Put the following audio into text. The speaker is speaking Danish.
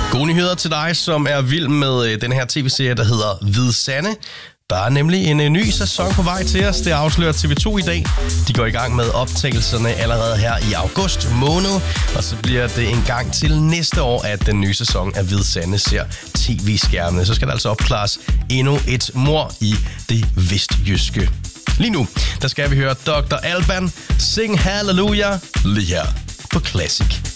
Gode nyheder til dig, som er vild med den her tv-serie, der hedder Hvide Sande. Der er nemlig en ny sæson på vej til os. Det afslører TV2 i dag. De går i gang med optagelserne allerede her i august måned. Og så bliver det en gang til næste år, at den nye sæson af Hvide Sande ser tv-skærmene. Så skal der altså opklares endnu et mord i det vestjyske. Lige nu, der skal vi høre Dr. Alban Sing Hallelujah lige her på Classic.